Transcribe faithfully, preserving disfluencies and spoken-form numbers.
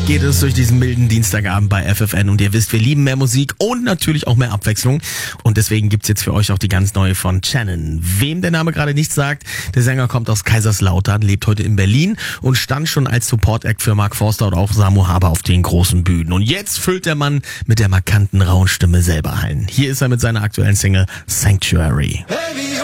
geht es durch diesen milden Dienstagabend bei F F N und ihr wisst, wir lieben mehr Musik und natürlich auch mehr Abwechslung und deswegen gibt's jetzt für euch auch die ganz neue von Shannon. Wem der Name gerade nicht sagt, der Sänger kommt aus Kaiserslautern, lebt heute in Berlin und stand schon als Support-Act für Mark Forster oder auch Samu Haber auf den großen Bühnen. Und jetzt füllt der Mann mit der markanten rauen Stimme selber Hallen. Hier ist er mit seiner aktuellen Single Sanctuary. Baby,